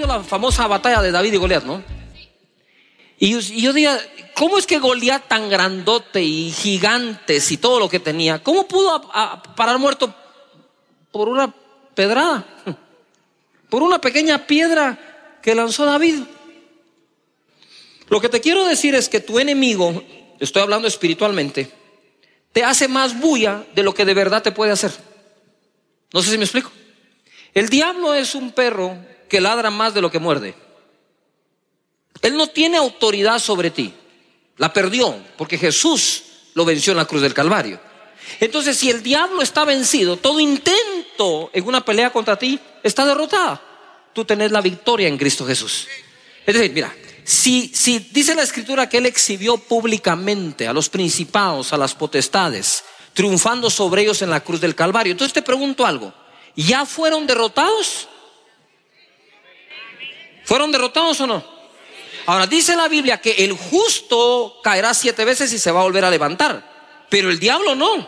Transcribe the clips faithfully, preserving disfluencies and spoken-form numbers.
la famosa batalla de David y Goliat, ¿no? Y yo, y yo diría, ¿cómo es que Goliat, tan grandote y gigantes y todo lo que tenía, cómo pudo a, a parar muerto por una pedrada? Por una pequeña piedra que lanzó David. Lo que te quiero decir es que tu enemigo, estoy hablando espiritualmente, te hace más bulla de lo que de verdad te puede hacer. No sé si me explico. El diablo es un perro que ladra más de lo que muerde. Él no tiene autoridad sobre ti. La perdió porque Jesús lo venció en la cruz del Calvario. Entonces, si el diablo está vencido, todo intento en una pelea contra ti está derrotada. Tú tenés la victoria en Cristo Jesús. Es decir, mira, si, si dice la Escritura que Él exhibió públicamente a los principados, a las potestades, triunfando sobre ellos en la cruz del Calvario. Entonces te pregunto algo, ¿ya fueron derrotados? ¿Fueron derrotados o no? Ahora dice la Biblia que el justo caerá siete veces y se va a volver a levantar, pero el diablo no.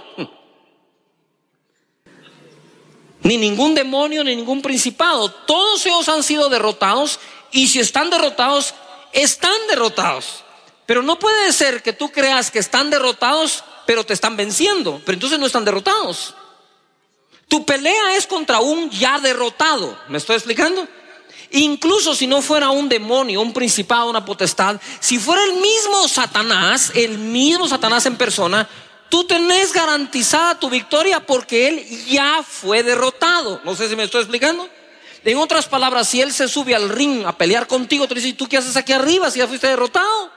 Ni ningún demonio, ni ningún principado. Todos ellos han sido derrotados, y si están derrotados, están derrotados. Pero no puede ser que tú creas que están derrotados, pero te están venciendo. Pero entonces no están derrotados. Tu pelea es contra un ya derrotado. ¿Me estoy explicando? Incluso si no fuera un demonio, un principado, una potestad, si fuera el mismo Satanás, el mismo Satanás en persona, tú tenés garantizada tu victoria porque él ya fue derrotado. No sé si me estoy explicando. En otras palabras, si él se sube al ring a pelear contigo, te dice, ¿y tú qué haces aquí arriba si ya fuiste derrotado?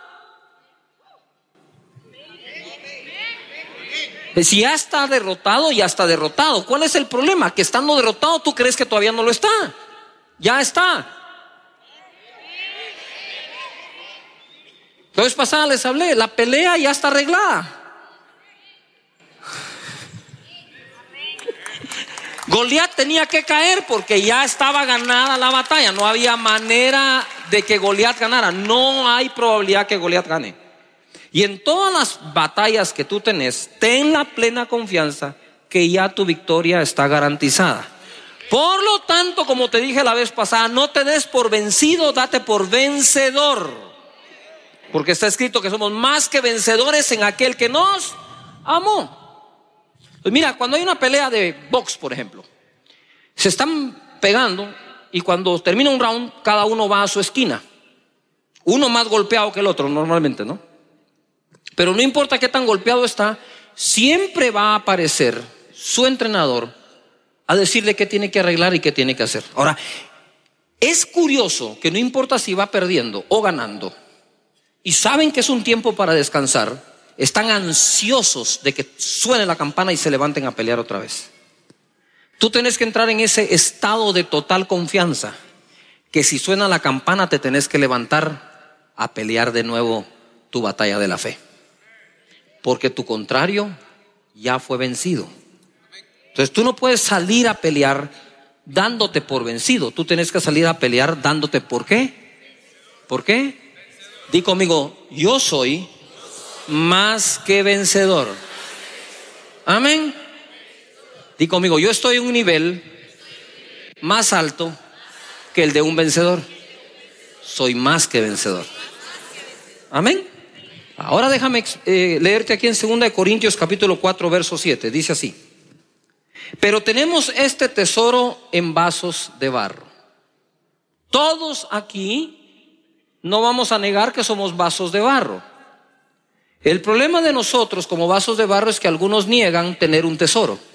Si ya está derrotado, ya está derrotado. ¿Cuál es el problema? Que estando derrotado tú crees que todavía no lo está. Ya está. La vez pasada les hablé, la pelea ya está arreglada. Goliat tenía que caer porque ya estaba ganada la batalla. No había manera de que Goliat ganara. No hay probabilidad que Goliat gane. Y en todas las batallas que tú tenés, ten la plena confianza que ya tu victoria está garantizada. Por lo tanto, como te dije la vez pasada, no te des por vencido, date por vencedor. Porque está escrito que somos más que vencedores en aquel que nos amó. Pues mira, cuando hay una pelea de box, por ejemplo, se están pegando y cuando termina un round, cada uno va a su esquina. Uno más golpeado que el otro normalmente, ¿no? Pero no importa qué tan golpeado está, siempre va a aparecer su entrenador a decirle qué tiene que arreglar y qué tiene que hacer. Ahora, es curioso que no importa si va perdiendo o ganando, y saben que es un tiempo para descansar, están ansiosos de que suene la campana y se levanten a pelear otra vez. Tú tienes que entrar en ese estado de total confianza, que si suena la campana te tenés que levantar a pelear de nuevo tu batalla de la fe. Porque tu contrario ya fue vencido. Entonces tú no puedes salir a pelear dándote por vencido. Tú tienes que salir a pelear dándote por qué. ¿Por qué? Di conmigo, yo soy más que vencedor. Amén. Di conmigo, yo estoy en un nivel más alto que el de un vencedor. Soy más que vencedor. Amén. Ahora déjame eh, leerte aquí en segunda de Corintios capítulo cuatro verso siete. Dice así: pero tenemos este tesoro en vasos de barro. Todos aquí no vamos a negar que somos vasos de barro. El problema de nosotros como vasos de barro es que algunos niegan tener un tesoro.